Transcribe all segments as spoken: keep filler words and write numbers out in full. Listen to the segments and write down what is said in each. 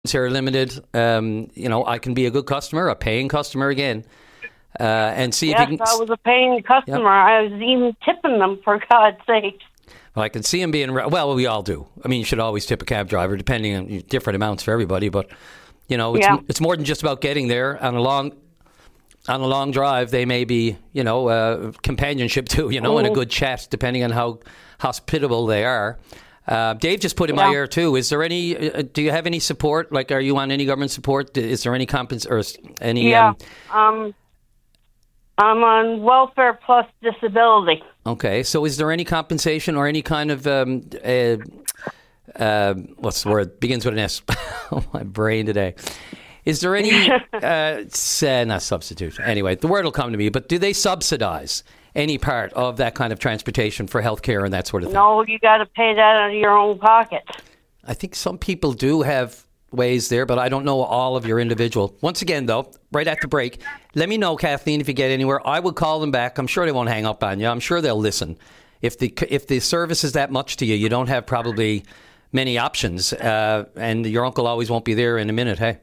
here are limited. Um, you know, I can be a good customer, a paying customer again, uh, and see yes, if you can. I was a paying customer. Yep. I was even tipping them, for God's sake. Well, I can see them being, well, we all do. I mean, you should always tip a cab driver, depending on different amounts for everybody. But, you know, it's, yeah. it's more than just about getting there. On a long on a long drive, they may be, you know, uh, companionship too, you know, mm-hmm. and a good chat, depending on how hospitable they are. Uh, Dave just put in yeah. my ear too. Is there any, uh, do you have any support? Like, are you on any government support? Is there any compens or any? Yeah. Um, um, I'm on welfare plus disability. Okay. So is there any compensation or any kind of, um, uh, uh, what's the word? Begins with an S. Oh, my brain today. Is there any, uh, not substitute. Anyway, the word will come to me, but do they subsidize any part of that kind of transportation for healthcare and that sort of thing? No, you got to pay that out of your own pocket. I think some people do have ways there, but I don't know all of your individual. Once again, though, right at the break, let me know, Kathleen, if you get anywhere. I would call them back. I'm sure they won't hang up on you. I'm sure they'll listen. If the if the service is that much to you, you don't have probably many options, uh, and your uncle always won't be there in a minute, hey?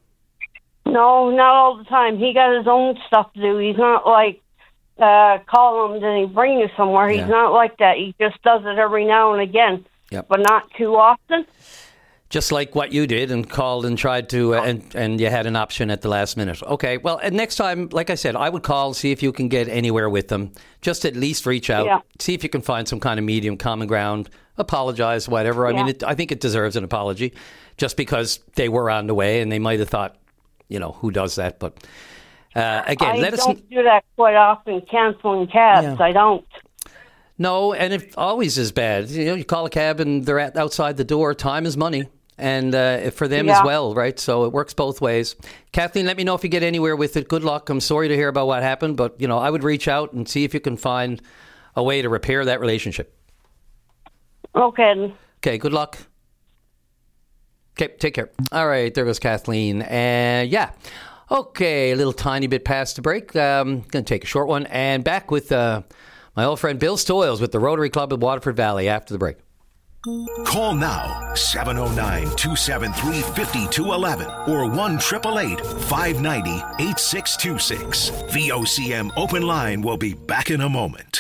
No, not all the time. He got his own stuff to do. He's not like, uh, call him, then he bring you somewhere. He's yeah. not like that. He just does it every now and again, yep. but not too often. Just like what you did and called and tried to, uh, and, and you had an option at the last minute. Okay, well, and next time, like I said, I would call, see if you can get anywhere with them. Just at least reach out, yeah. see if you can find some kind of medium, common ground, apologize, whatever. I yeah. mean, it, I think it deserves an apology just because they were on the way and they might have thought, you know, who does that? But uh, again, I let us. I don't do that quite often, canceling cabs. Yeah. I don't. No, and it always is bad. You know, you call a cab and they're at, outside the door. Time is money. And uh, for them yeah. as well, right? So it works both ways. Kathleen, let me know if you get anywhere with it. Good luck. I'm sorry to hear about what happened, but, you know, I would reach out and see if you can find a way to repair that relationship. Okay. Okay, good luck. Okay, take care. All right, there goes Kathleen. And yeah, okay, a little tiny bit past the break. Um, going to take a short one. And back with uh, my old friend Bill Stoyles with the Rotary Club of Waterford Valley after the break. Call now, seven oh nine, two seven three, five two one one or one eight eight eight, five nine zero, eight six two six. V O C M Open Line will be back in a moment.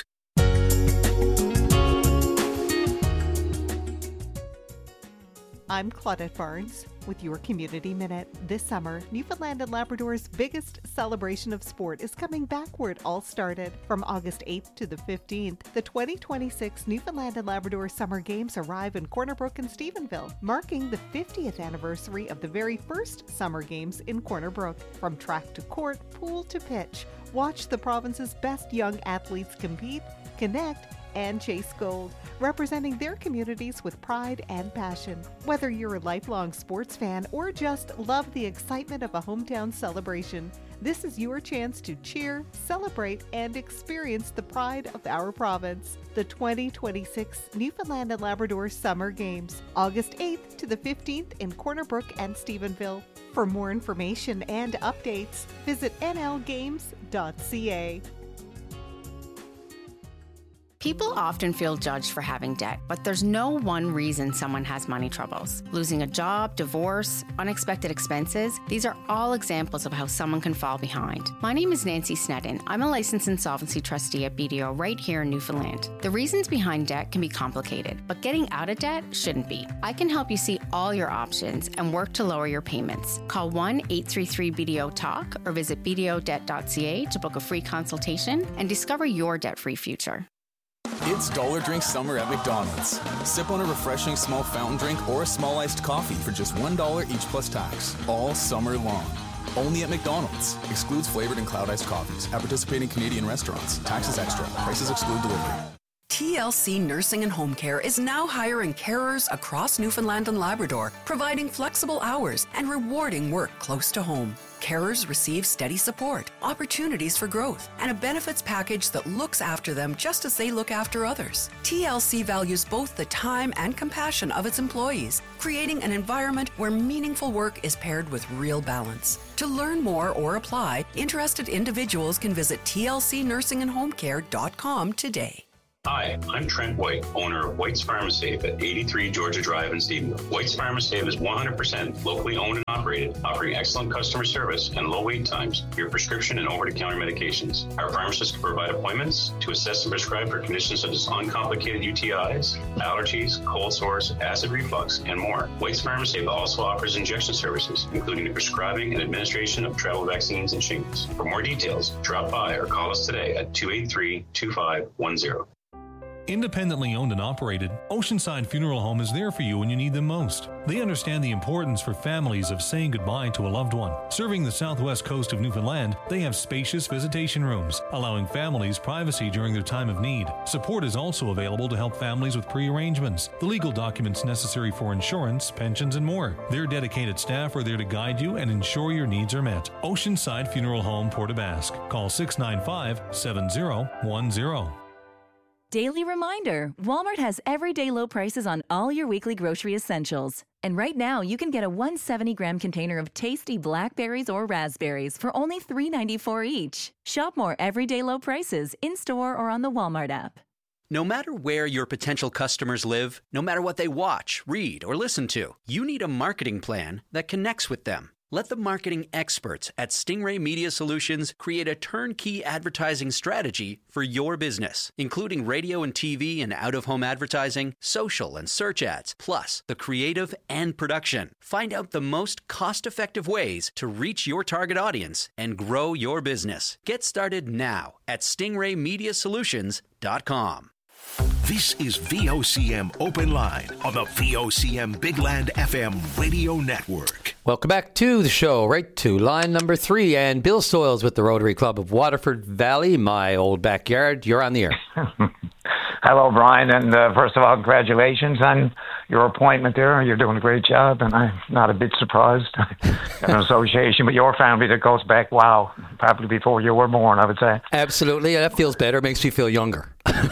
I'm Claudette Barnes with your Community Minute. This summer, Newfoundland and Labrador's biggest celebration of sport is coming back where it all started. From August eighth to the fifteenth, the twenty twenty-six Newfoundland and Labrador Summer Games arrive in Corner Brook and Stephenville, marking the fiftieth anniversary of the very first Summer Games in Corner Brook. From track to court, pool to pitch, watch the province's best young athletes compete, connect, and chase gold, representing their communities with pride and passion. Whether you're a lifelong sports fan or just love the excitement of a hometown celebration, this is your chance to cheer, celebrate, and experience the pride of our province. The twenty twenty-six Newfoundland and Labrador Summer Games, August eighth to the fifteenth in Corner Brook and Stephenville. For more information and updates, visit n l games dot c a. People often feel judged for having debt, but there's no one reason someone has money troubles. Losing a job, divorce, unexpected expenses, these are all examples of how someone can fall behind. My name is Nancy Sneddon. I'm a licensed insolvency trustee at B D O right here in Newfoundland. The reasons behind debt can be complicated, but getting out of debt shouldn't be. I can help you see all your options and work to lower your payments. Call one eight three three B D O talk or visit b d o debt dot c a to book a free consultation and discover your debt-free future. It's Dollar Drink Summer at McDonald's. Sip on a refreshing small fountain drink or a small iced coffee for just one dollar each plus tax, all summer long. Only at McDonald's. Excludes flavored and cloud iced coffees at participating Canadian restaurants. Taxes extra. Prices exclude delivery. T L C Nursing and Home Care is now hiring carers across Newfoundland and Labrador, providing flexible hours and rewarding work close to home. Carers receive steady support, opportunities for growth, and a benefits package that looks after them just as they look after others. T L C values both the time and compassion of its employees, creating an environment where meaningful work is paired with real balance. To learn more or apply, interested individuals can visit t l c nursing and home care dot com today. Hi, I'm Trent White, owner of White's Pharmasafe at eighty-three Georgia Drive in Stephenville. White's Pharmasafe is one hundred percent locally owned and operated, offering excellent customer service and low wait times for your prescription and over-the-counter medications. Our pharmacists can provide appointments to assess and prescribe for conditions such as uncomplicated U T Is, allergies, cold sores, acid reflux, and more. White's Pharmasafe also offers injection services, including the prescribing and administration of travel vaccines and shingles. For more details, drop by or call us today at two eight three, two five one zero. Independently owned and operated, Oceanside Funeral Home is there for you when you need them most. They understand the importance for families of saying goodbye to a loved one. Serving the southwest coast of Newfoundland, they have spacious visitation rooms, allowing families privacy during their time of need. Support is also available to help families with pre-arrangements, the legal documents necessary for insurance, pensions, and more. Their dedicated staff are there to guide you and ensure your needs are met. Oceanside Funeral Home, Port aux Basques. Call six nine five, seven zero one zero. Daily reminder, Walmart has everyday low prices on all your weekly grocery essentials. And right now, you can get a one hundred seventy gram container of tasty blackberries or raspberries for only three ninety-four each. Shop more everyday low prices in-store or on the Walmart app. No matter where your potential customers live, no matter what they watch, read, or listen to, you need a marketing plan that connects with them. Let the marketing experts at Stingray Media Solutions create a turnkey advertising strategy for your business, including radio and T V and out-of-home advertising, social and search ads, plus the creative and production. Find out the most cost-effective ways to reach your target audience and grow your business. Get started now at stingray media solutions dot com. This is V O C M Open Line on the V O C M Big Land F M radio network. Welcome back to the show, right to line number three. And Bill Soils with the Rotary Club of Waterford Valley, my old backyard. You're on the air. Hello, Brian. And uh, first of all, congratulations on your appointment there. You're doing a great job, and I'm not a bit surprised. An association with your family that goes back, wow, probably before you were born, I would say. Absolutely. That feels better. Makes me feel younger.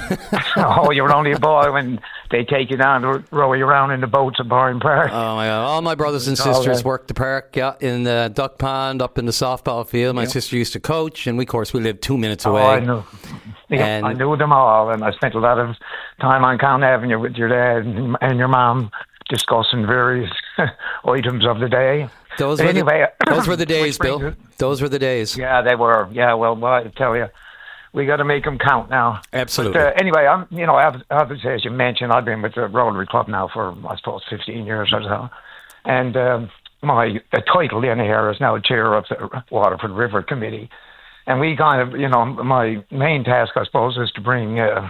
Oh, you were only a boy when they take you down to row you around in the boats at Boring Park. Oh, my God. All my brothers and sisters okay. worked the park, yeah, in the duck pond, up in the softball field. My yep. sister used to coach, and we, of course, we lived two minutes away. Oh, I knew. Yeah, and I knew them all, and I spent a lot of time on Count Avenue with your dad and, and your mom discussing various items of the day. Those were, anyway, the, those were the days, Bill. It, those were the days. Yeah, they were. Yeah, well, well I tell you, we got to make them count now. Absolutely. But, uh, anyway, I'm, you know, obviously, as you mentioned, I've been with the Rotary Club now for, I suppose, fifteen years or so. And um, my uh, title in here is now chair of the Waterford River Committee. And we kind of, you know, my main task, I suppose, is to bring uh,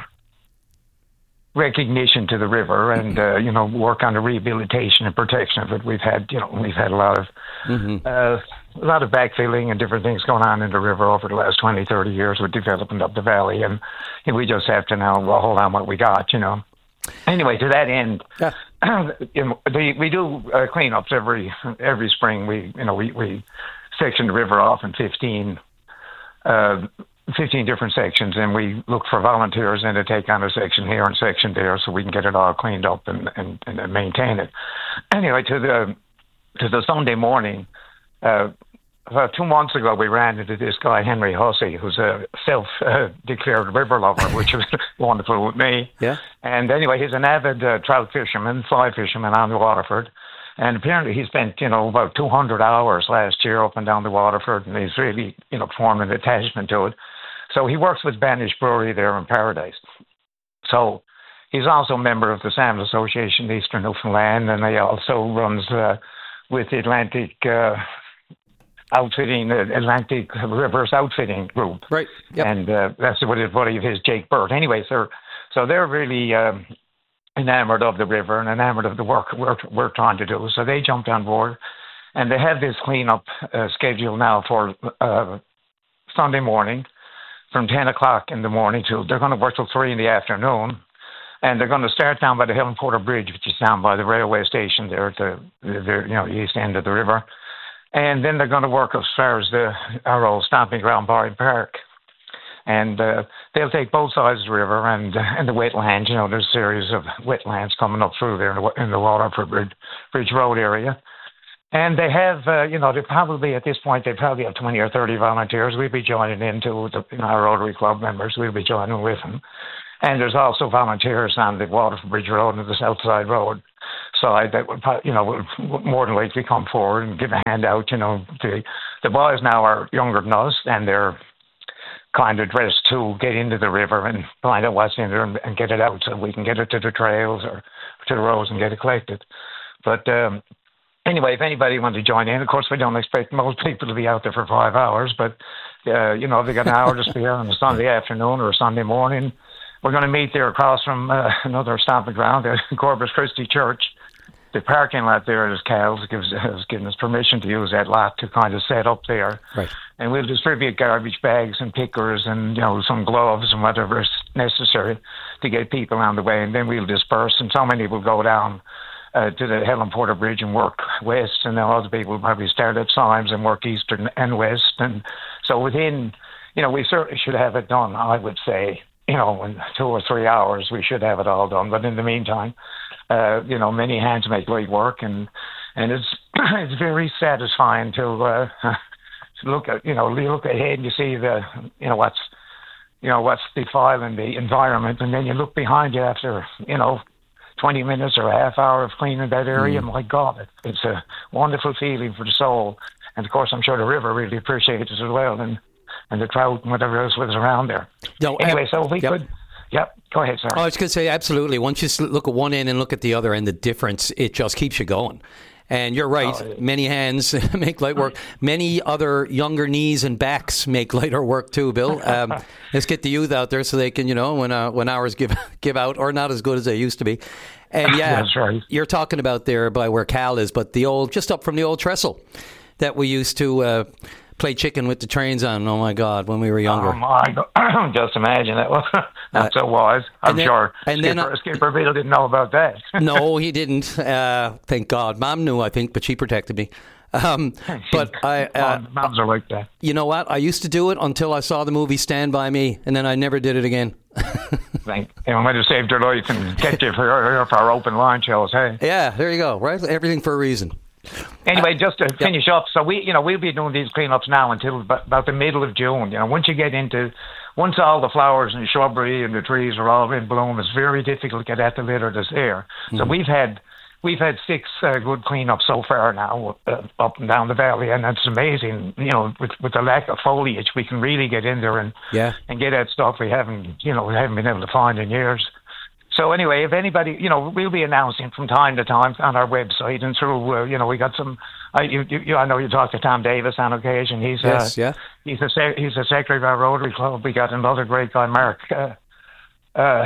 recognition to the river and, uh, you know, work on the rehabilitation and protection of it. We've had, you know, we've had a lot of, mm-hmm. uh, a lot of backfilling and different things going on in the river over the last twenty, thirty years with development of the valley. And you know, we just have to now well, hold on what we got, you know. Anyway, to that end, yeah. you know, the, we do uh, cleanups every every spring. We, you know, we, we section the river off in fifteen Uh, fifteen different sections, and we look for volunteers and to take on a section here and section there so we can get it all cleaned up and, and, and maintain it. Anyway, to the to the Sunday morning, uh, about two months ago, we ran into this guy, Henry Hussey, who's a self-declared uh, river lover, which was wonderful with me. Yeah. And anyway, he's an avid uh, trout fisherman, fly fisherman on the Waterford. And apparently he spent, you know, about two hundred hours last year up and down the Waterford, and he's really, you know, formed an attachment to it. So he works with Banish Brewery there in Paradise. So he's also a member of the Salmon Association Eastern Newfoundland, and he also runs uh, with the Atlantic uh, Outfitting, uh, Atlantic Rivers Outfitting Group. Right. Yep. And uh, that's what his buddy of his, Jake Burt. Anyway, so, so they're really... Um, enamored of the river and enamored of the work we're, we're trying to do. So they jumped on board, and they have this cleanup uh, schedule now for uh, Sunday morning from ten o'clock in the morning till, they're going to work till three in the afternoon, and they're going to start down by the Helen Porter Bridge, which is down by the railway station there at the, the you know, the east end of the river. And then they're going to work as far as the, our old stomping ground, Boring Park. And uh, they'll take both sides of the river and uh, and the wetlands. You know, there's a series of wetlands coming up through there in the, in the Waterford Bridge, Bridge Road area. And they have, uh, you know, they probably, at this point, they probably have twenty or thirty volunteers. We'll be joining into the, you know, our Rotary Club members. We'll be joining with them. And there's also volunteers on the Waterford Bridge Road and the South Side Road side that would, you know, would more than likely come forward and give a hand out. You know, the the boys now are younger than us, and they're kind of dressed to get into the river and find out what's in there and, and get it out so we can get it to the trails or to the roads and get it collected. But um, anyway, if anybody wants to join in, of course, we don't expect most people to be out there for five hours, but, uh, you know, if they got an hour to spare on a Sunday afternoon or a Sunday morning, we're going to meet there across from uh, another stomping ground, uh, Corpus Christi Church. The parking lot there at Cal's gives, has given us permission to use that lot to kind of set up there. Right. And we'll distribute garbage bags and pickers and, you know, some gloves and whatever is necessary to get people on the way. And then we'll disperse. And so many will go down uh, to the Helen Porter Bridge and work west. And then other people will probably start at Symes and work east and west. And so within, you know, we certainly should have it done, I would say. You know, in two or three hours, we should have it all done. But in the meantime, uh, you know, many hands make light work, and and it's it's very satisfying to, uh, to look at, you know, you look ahead and you see the, you know, what's, you know, what's defiling the environment, and then you look behind you after, you know, twenty minutes or a half hour of cleaning that area. Mm. My God, it, it's a wonderful feeling for the soul, and of course, I'm sure the river really appreciates it as well, and. and the trout and whatever else was around there. No, anyway, so if we yep. could... Yep, go ahead, sir. Oh, I was going to say, absolutely. Once you look at one end and look at the other, and the difference, it just keeps you going. And you're right, oh, yeah. Many hands make light work. Many other younger knees and backs make lighter work too, Bill. Um, let's get the youth out there so they can, you know, when uh, when hours give give out, or not as good as they used to be. And yeah, that's right. You're talking about there by where Cal is, but the old, just up from the old trestle that we used to... Uh, play chicken with the trains on. Oh my God, when we were younger. Oh my God, just imagine it. Well, not uh, so wise. I'm then, sure. And Skipper, then, uh, Skipper Beale didn't know about that. No, he didn't. Uh, thank God. Mom knew, I think, but she protected me. Um, but I, uh, moms are like that. You know what? I used to do it until I saw the movie Stand By Me, and then I never did it again. Thank you. Might have saved your life and kept you for, for our open line shows. Hey. Yeah, there you go. Right, everything for a reason. Anyway, just to finish yep. up, so we, you know, we'll be doing these cleanups now until about the middle of June. You know, once you get into, once all the flowers and the shrubbery and the trees are all in bloom, it's very difficult to get at the litter that's there. Mm-hmm. So we've had, we've had six uh, good cleanups so far now, uh, up and down the valley, and it's amazing. You know, with with the lack of foliage, we can really get in there and yeah. and get at stuff we haven't, you know, we haven't been able to find in years. So anyway, if anybody, you know, we'll be announcing from time to time on our website and through, uh, you know, we got some. I, you, you, I know you talk to Tom Davis on occasion. He's yes, uh, yeah. He's a he's a secretary of our Rotary Club. We got another great guy, Mark. Uh, uh,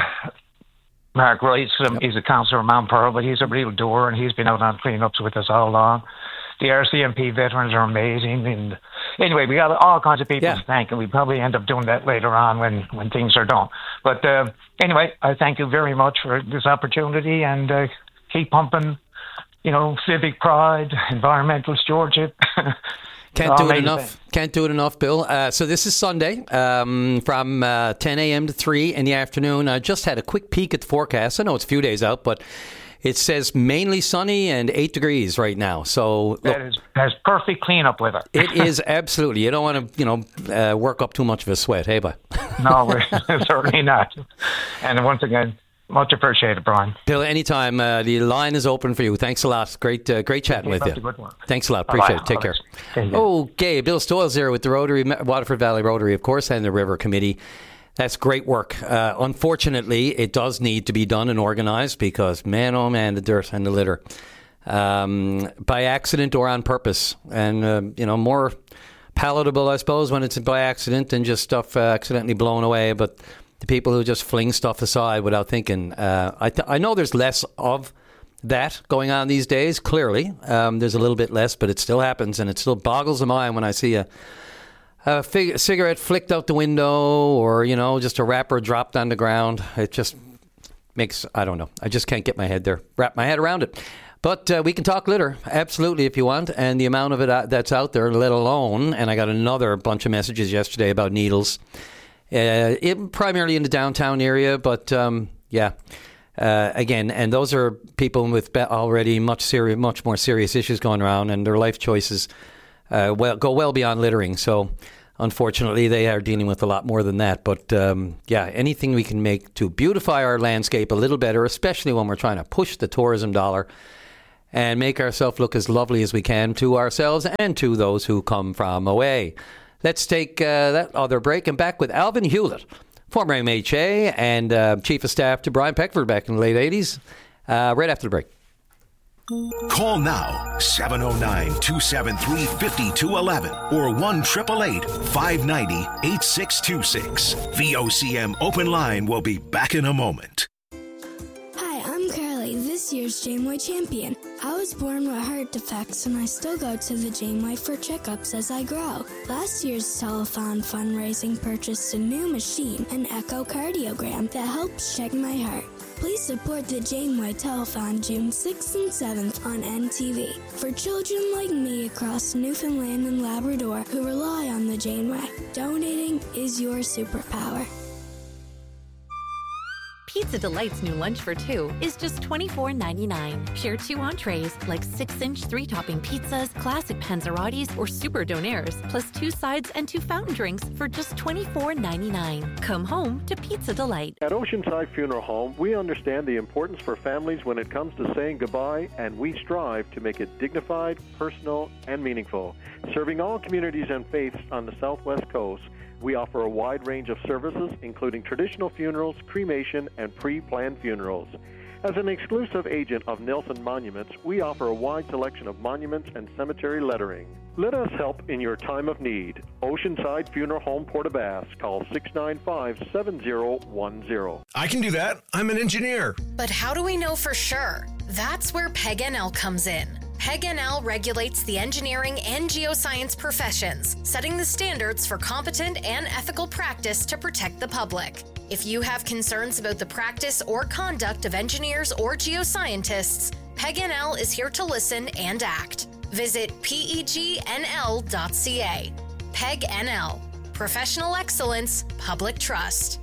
Mark Rice. Um, yep. He's a councillor of Mount Pearl, but he's a real doer, and he's been out on cleanups with us all along. The R C M P veterans are amazing, and anyway, we got all kinds of people yeah. to thank, and we probably end up doing that later on when, when things are done. But uh, anyway, I thank you very much for this opportunity, and uh, keep pumping, you know, civic pride, environmental stewardship. Can't do it enough. Things. Can't do it enough, Bill. Uh, so this is Sunday um, from uh, ten a.m. to three in the afternoon. I just had a quick peek at the forecast. I know it's a few days out, but it says mainly sunny and eight degrees right now. So look, that is that's perfect cleanup weather. It is absolutely. You don't want to, you know, uh, work up too much of a sweat, hey, bud? No, we're certainly not. And once again, much appreciated, Brian. Bill, anytime. Uh, the line is open for you. Thanks a lot. Great, uh, great chatting with you. Good work. Thanks a lot. Appreciate Bye-bye. it. Take Bye-bye. care. Take Okay, Bill Stoyles here with the Rotary, Waterford Valley Rotary, of course, and the River Committee. That's great work. Uh, unfortunately, it does need to be done and organized because, man, oh man, the dirt and the litter. Um, by accident or on purpose. And, uh, you know, more palatable, I suppose, when it's by accident than just stuff uh, accidentally blown away. But the people who just fling stuff aside without thinking. Uh, I, th- I know there's less of that going on these days, clearly. Um, there's a little bit less, but it still happens. And it still boggles the mind when I see a A fig- cigarette flicked out the window, or, you know, just a wrapper dropped on the ground. It just makes, I don't know. I just can't get my head there, wrap my head around it. But uh, we can talk litter, absolutely, if you want. And the amount of it uh, that's out there, let alone, and I got another bunch of messages yesterday about needles, uh, it, primarily in the downtown area. But, um, yeah, uh, again, and those are people with already much seri- much more serious issues going around, and their life choices uh, well go well beyond littering. So unfortunately, they are dealing with a lot more than that. But, um, yeah, anything we can make to beautify our landscape a little better, especially when we're trying to push the tourism dollar and make ourselves look as lovely as we can to ourselves and to those who come from away. Let's take uh, that other break and back with Alvin Hewlett, former M H A and uh, Chief of Staff to Brian Peckford back in the late eighties, uh, right after the break. Call now, seven oh nine, two seven three, five two one one or one eight eight eight, five nine zero, eight six two six. V O C M Open Line will be back in a moment. Hi, I'm Carly, this year's Janeway champion. I was born with heart defects and I still go to the Janeway for checkups as I grow. Last year's telethon fundraising purchased a new machine, an echocardiogram, that helps check my heart. Please support the Janeway Telethon June sixth and seventh on N T V for children like me across Newfoundland and Labrador who rely on the Janeway. Donating is your superpower. Pizza Delight's new lunch for two is just twenty-four ninety-nine. Share two entrees like six-inch three-topping pizzas, classic panzerottis, or super donaires, plus two sides and two fountain drinks for just twenty-four ninety-nine. Come home to Pizza Delight. At Oceanside Funeral Home, we understand the importance for families when it comes to saying goodbye, and we strive to make it dignified, personal, and meaningful. Serving all communities and faiths on the Southwest Coast, we offer a wide range of services, including traditional funerals, cremation, and pre-planned funerals. As an exclusive agent of Nelson Monuments, we offer a wide selection of monuments and cemetery lettering. Let us help in your time of need. Oceanside Funeral Home, Port aux Basques. Call six nine five, seven zero one zero. I can do that. I'm an engineer. But how do we know for sure? That's where P E G N L comes in. P E G N L regulates the engineering and geoscience professions, setting the standards for competent and ethical practice to protect the public. If you have concerns about the practice or conduct of engineers or geoscientists, P E G N L is here to listen and act. Visit P E G N L dot C A. P E G N L. Professional excellence, public trust.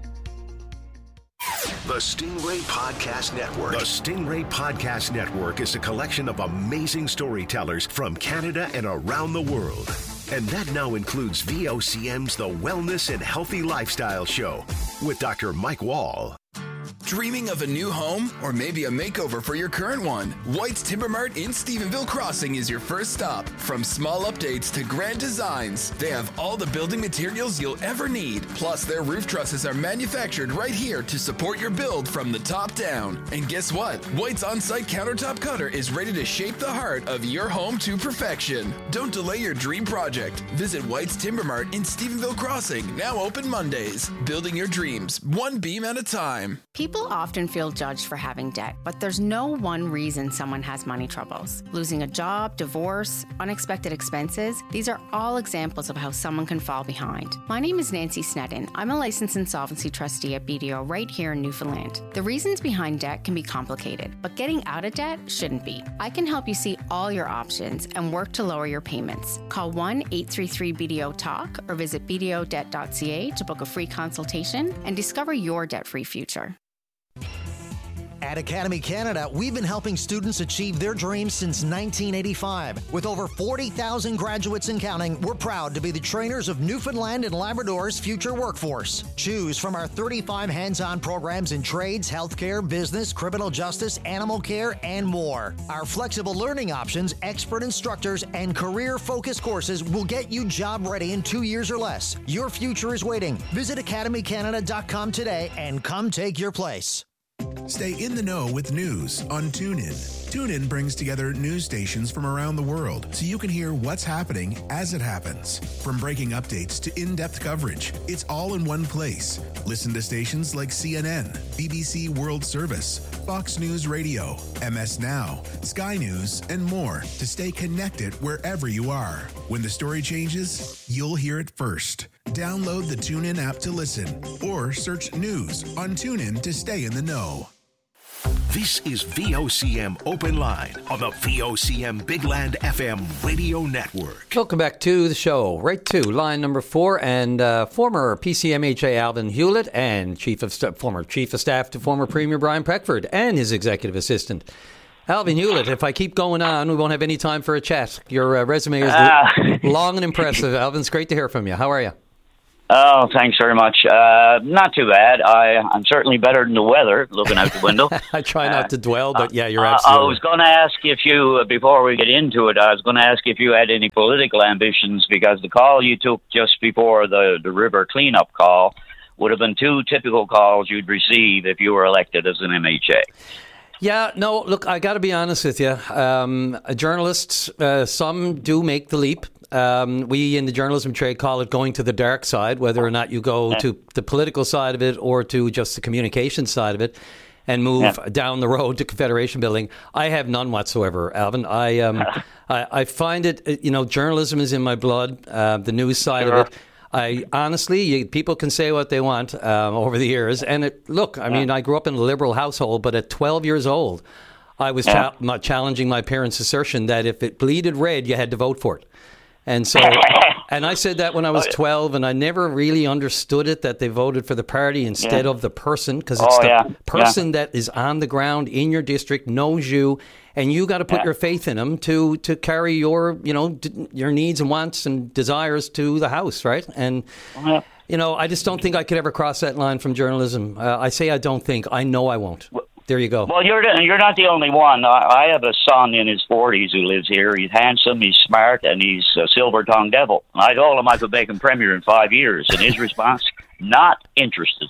The Stingray Podcast Network. The Stingray Podcast Network is a collection of amazing storytellers from Canada and around the world. And that now includes V O C M's The Wellness and Healthy Lifestyle Show with Doctor Mike Wall. Dreaming of a new home or maybe a makeover for your current one? White's Timber Mart in Stephenville Crossing is your first stop. From small updates to grand designs, they have all the building materials you'll ever need. Plus, their roof trusses are manufactured right here to support your build from the top down. And guess what? White's on-site countertop cutter is ready to shape the heart of your home to perfection. Don't delay your dream project. Visit White's Timber Mart in Stephenville Crossing, now open Mondays. Building your dreams, one beam at a time. People often feel judged for having debt, but there's no one reason someone has money troubles. Losing a job, divorce, unexpected expenses, these are all examples of how someone can fall behind. My name is Nancy Sneddon. I'm a licensed insolvency trustee at B D O right here in Newfoundland. The reasons behind debt can be complicated, but getting out of debt shouldn't be. I can help you see all your options and work to lower your payments. Call one eight three three B D O talk or visit b d o debt dot c a to book a free consultation and discover your debt-free future. At Academy Canada, we've been helping students achieve their dreams since nineteen eighty-five. With over forty thousand graduates and counting, we're proud to be the trainers of Newfoundland and Labrador's future workforce. Choose from our thirty-five hands-on programs in trades, healthcare, business, criminal justice, animal care, and more. Our flexible learning options, expert instructors, and career-focused courses will get you job-ready in two years or less. Your future is waiting. Visit academy canada dot com today and come take your place. Stay in the know with news on TuneIn. TuneIn brings together news stations from around the world so you can hear what's happening as it happens. From breaking updates to in-depth coverage, it's all in one place. Listen to stations like C N N, B B C World Service, Fox News Radio, M S Now, Sky News, and more to stay connected wherever you are. When the story changes, you'll hear it first. Download the TuneIn app to listen or search news on TuneIn to stay in the know. This is V O C M Open Line on the V O C M Big Land F M Radio Network. Welcome back to the show. Right to line number four, and uh, former P C M H A Alvin Hewlett and chief of st- former chief of staff to former Premier Brian Peckford and his executive assistant Alvin Hewlett, if I keep going on, we won't have any time for a chat. Your uh, resume is Uh, long and impressive, Alvin. It's great to hear from you. How are you? Oh, thanks very much. Uh, not too bad. I, I'm certainly better than the weather, looking out the window. I try not to dwell, but yeah, you're Uh, absolutely I was going to ask if you, uh, before we get into it, I was going to ask if you had any political ambitions, because the call you took just before the, the river cleanup call would have been two typical calls you'd receive if you were elected as an M H A. Yeah, no, look, I got to be honest with you. Um, journalists, uh, some do make the leap. Um, we in the journalism trade call it going to the dark side, whether or not you go to the political side of it or to just the communication side of it and move Yeah. down the road to Confederation Building. I have none whatsoever, Alvin. I um, I, I find it, uh, you know, journalism is in my blood, uh, the news side Sure. of it. I honestly, you, people can say what they want um, over the years. And it, look, I mean, I grew up in a liberal household, but at twelve years old, I was Yeah. cha- not challenging my parents' assertion that if it bleeded red, you had to vote for it. And so, and I said that when I was twelve, and I never really understood it, that they voted for the party instead Yeah. of the person, because it's Oh, the yeah. person that is on the ground in your district, knows you, and you got to put Yeah. your faith in them to to carry your, you know, d- your needs and wants and desires to the House, right? And Yeah. you know, I just don't think I could ever cross that line from journalism. Uh, I say I don't think. I know I won't. There you go. Well, you're the, you're not the only one. I, I have a son in his forties who lives here. He's handsome, he's smart, and he's a silver-tongued devil. I told him I could make him premier in five years, and his response, not interested.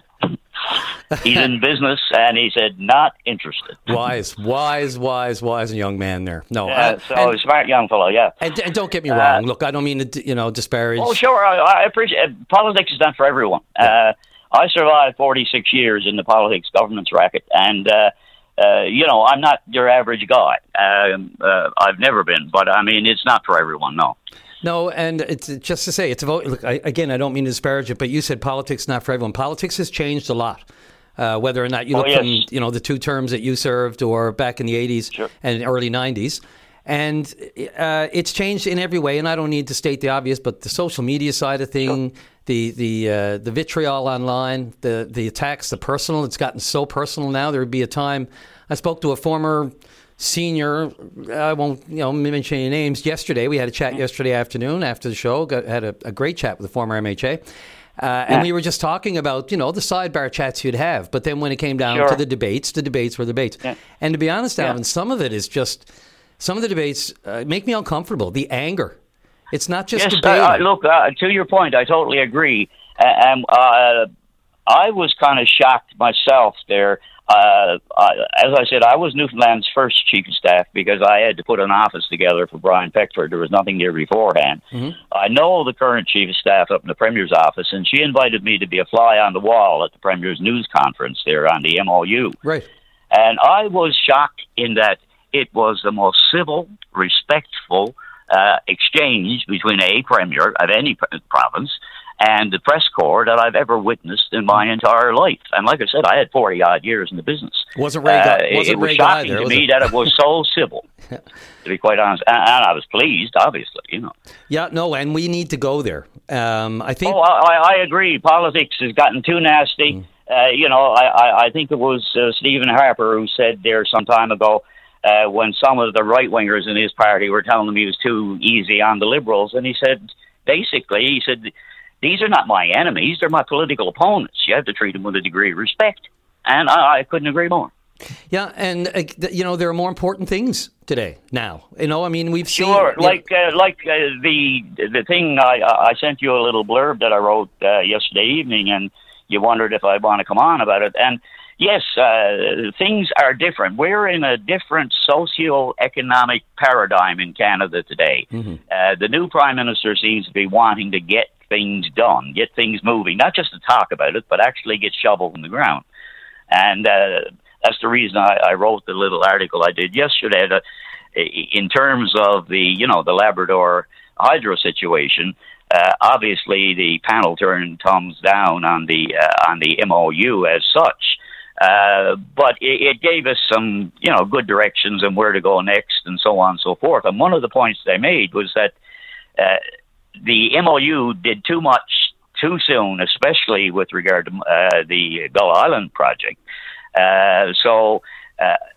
He's in business, and he said, not interested. Wise, wise, wise, wise young man there. No, Yeah, uh, so and, a smart young fellow, yeah. and, and don't get me Uh, wrong. Look, I don't mean to, you know, disparage. Oh, sure. I, I appreciate politics is not for everyone. Uh, I survived forty-six years in the politics governance racket, and uh, uh, you know, I'm not your average guy. Um, uh, I've never been, but I mean, it's not for everyone. No. No, and it's just to say, it's a vote. Look, I, again, I don't mean to disparage it, but you said politics not for everyone. Politics has changed a lot. Uh, whether or not you Oh, look yes. from, you know, the two terms that you served or back in the eighties and early nineties. And uh, it's changed in every way, and I don't need to state the obvious, but the social media side of thing, the the uh, the vitriol online, the the attacks, the personal, it's gotten so personal now. There would be a time, I spoke to a former senior, I won't you know mention any names, yesterday. We had a chat yesterday afternoon after the show, got, had a, a great chat with the former M H A. Uh, and Yeah. we were just talking about, you know, the sidebar chats you'd have. But then when it came down Sure. to the debates, the debates were debates. And to be honest, Yeah. Alvin, some of it is just, some of the debates uh, make me uncomfortable. The anger. It's not just Yes, debating. uh, uh, look, uh, to your point, I totally agree. Uh, and uh, I was kind of shocked myself there. Uh, I, as I said, I was Newfoundland's first chief of staff because I had to put an office together for Brian Peckford. There was nothing there beforehand. Mm-hmm. I know the current chief of staff up in the Premier's office, and she invited me to be a fly on the wall at the Premier's news conference there on the M O U. Right. And I was shocked in that it was the most civil, respectful uh, exchange between a premier of any p- province and the press corps that I've ever witnessed in my entire life. And like I said, I had forty odd years in the business. Wasn't Ray, Uh, Guy, it- wasn't it was Ray Guy shocking there, to was me it? that it was so civil, to be quite honest. And, and I was pleased, obviously, you know. Yeah, no, and we need to go there. Um, I think. Oh, I, I agree. Politics has gotten too nasty. Mm. Uh, you know, I, I, I think it was uh, Stephen Harper who said there some time ago uh, when some of the right-wingers in his party were telling him he was too easy on the Liberals. And he said, basically, he said, these are not my enemies. They're my political opponents. You have to treat them with a degree of respect. And I, I couldn't agree more. Yeah, and, uh, th- you know, there are more important things today, now. You know, I mean, we've seen... Sure, you know- like uh, like uh, the the thing I I sent you a little blurb that I wrote uh, yesterday evening, and you wondered if I want to come on about it. And yes, uh, things are different. We're in a different socio-economic paradigm in Canada today. Mm-hmm. Uh, the new Prime Minister seems to be wanting to get things done, get things moving, not just to talk about it, but actually get shovels in the ground. And uh, that's the reason I, I wrote the little article I did yesterday. That in terms of the, you know, the Labrador hydro situation, uh, obviously the panel turned thumbs down on the uh, on the M O U as such. Uh, but it, it gave us some, you know, good directions and where to go next and so on and so forth. And one of the points they made was that uh, the M O U did too much too soon, especially with regard to uh, the Gull Island project. Uh, so, uh,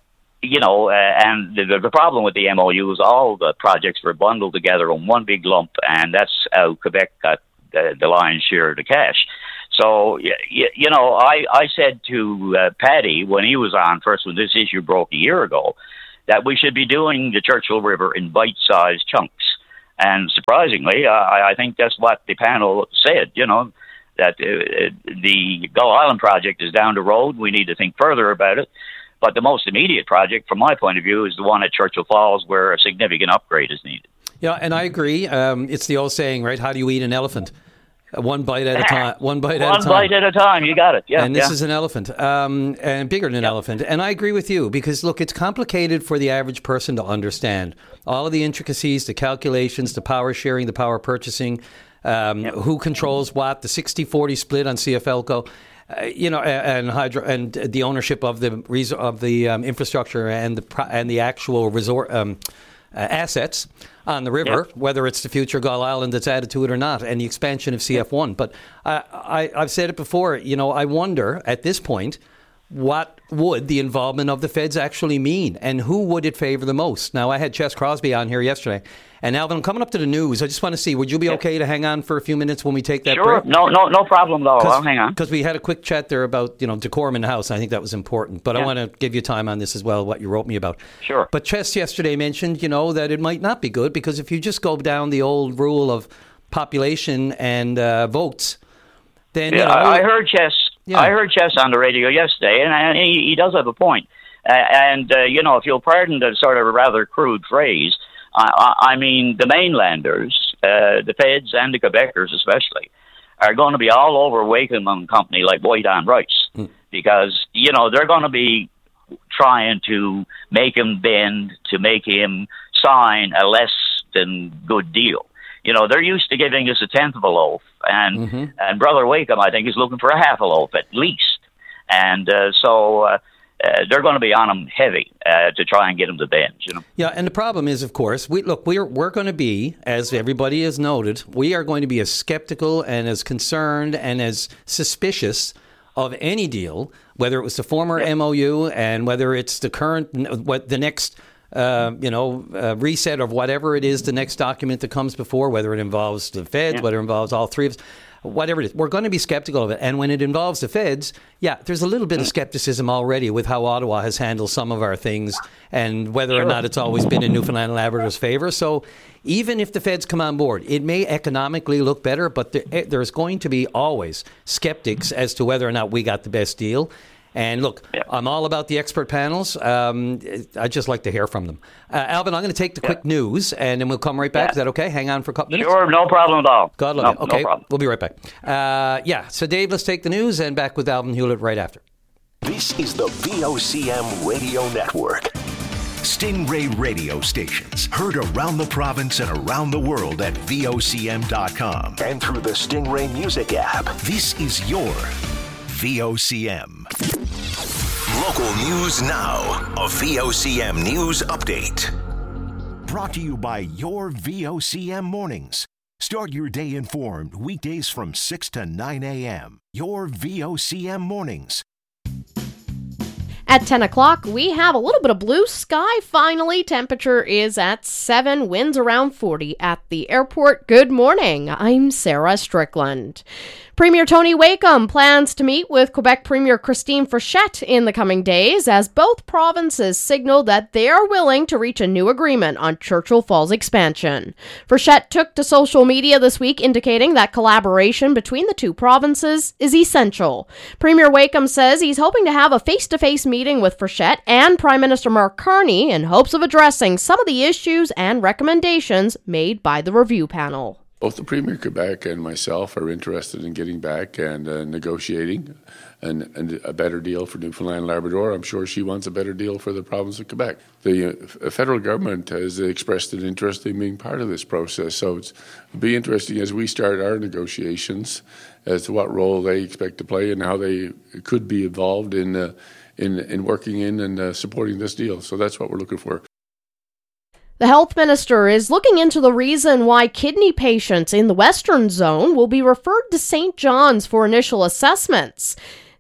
you know, uh, and the, the problem with the M O U is all the projects were bundled together in one big lump, and that's how Quebec got the, the lion's share of the cash. So, you, you know, I, I said to uh, Paddy when he was on first when this issue broke a year ago that we should be doing the Churchill River in bite-sized chunks. And surprisingly, I, I think that's what the panel said, you know, that uh, the Gull Island project is down the road. We need to think further about it. But the most immediate project, from my point of view, is the one at Churchill Falls where a significant upgrade is needed. Yeah, and I agree. Um, it's the old saying, right? How do you eat an elephant? One bite at a time. One bite at a time. One bite at a time. You got it. Yeah. And this yeah. is an elephant, um, and bigger than an yeah. elephant. And I agree with you because, look, it's complicated for the average person to understand. All of the intricacies, the calculations, the power sharing, the power purchasing, um, yep. who controls what, the sixty forty split on C F L C O, uh, you know, and hydro, and the ownership of the of the um, infrastructure and the and the actual resort um, uh, assets on the river, yep. whether it's the future Gull Island that's added to it or not, and the expansion of C F one. But I, I, I've said it before, you know, I wonder at this point, what would the involvement of the feds actually mean, and who would it favor the most? Now, I had Chess Crosby on here yesterday, and Alvin, I'm coming up to the news. I just want to see, would you be okay to hang on for a few minutes when we take that sure. break? Sure, no, no, no problem at all. I'll hang on. Because we had a quick chat there about, you know, decorum in the house. I think that was important. But yeah. I want to give you time on this as well, what you wrote me about. Sure. But Chess yesterday mentioned, you know, that it might not be good because if you just go down the old rule of population and uh, votes, then, yeah, you know, I, I heard Chess. Yeah. I heard Chess on the radio yesterday, and, and he, he does have a point. Uh, and, uh, you know, if you'll pardon the sort of a rather crude phrase, I, I mean, the mainlanders, uh, the feds and the Quebecers especially, are going to be all over Wakeham and company like White on Rice mm. because, you know, they're going to be trying to make him bend, to make him sign a less than good deal. You know, they're used to giving us a tenth of a loaf, and mm-hmm. and Brother Wakeham, I think, is looking for a half a loaf at least. And uh, so uh, uh, they're going to be on him heavy uh, to try and get him to bend, you know. Yeah, and the problem is, of course, we look, we're, we're going to be, as everybody has noted, we are going to be as skeptical and as concerned and as suspicious of any deal, whether it was the former yeah. M O U and whether it's the current, what the next Uh, you know, uh, reset of whatever it is, the next document that comes before, whether it involves the feds, yeah. whether it involves all three of us, whatever it is, we're going to be skeptical of it. And when it involves the feds, yeah, there's a little bit of skepticism already with how Ottawa has handled some of our things and whether sure. or not it's always been in Newfoundland and Labrador's favor. So even if the feds come on board, it may economically look better, but there, there's going to be always skeptics as to whether or not we got the best deal. And look, yeah. I'm all about the expert panels. Um, I'd just like to hear from them. Uh, Alvin, I'm going to take the yeah. quick news, and then we'll come right back. Yeah. Is that okay? Hang on for a couple minutes. Sure, no problem at all. God love no, you. Okay, no problem. We'll be right back. Uh, yeah, so Dave, let's take the news, and back with Alvin Hewlett right after. This is the V O C M Radio Network. Stingray radio stations heard around the province and around the world at V O C M dot com and through the Stingray Music app. This is your V O C M. Local news now. A V O C M News Update. Brought to you by your V O C M Mornings. Start your day informed weekdays from six to nine a.m. Your V O C M Mornings. At ten o'clock, we have a little bit of blue sky finally. Temperature is at seven, winds around forty at the airport. Good morning. I'm Sarah Strickland. Premier Tony Wakeham plans to meet with Quebec Premier Christine Frechette in the coming days as both provinces signal that they are willing to reach a new agreement on Churchill Falls expansion. Frechette took to social media this week indicating that collaboration between the two provinces is essential. Premier Wakeham says he's hoping to have a face-to-face meeting with Frechette and Prime Minister Mark Carney in hopes of addressing some of the issues and recommendations made by the review panel. Both the Premier of Quebec and myself are interested in getting back and uh, negotiating and, and a better deal for Newfoundland and Labrador. I'm sure she wants a better deal for the province of Quebec. The uh, federal government has expressed an interest in being part of this process, so it's, it'll be interesting as we start our negotiations as to what role they expect to play and how they could be involved in uh, in, in working in and uh, supporting this deal. So that's what we're looking for. The health minister is looking into the reason why kidney patients in the Western Zone will be referred to Saint John's for initial assessments.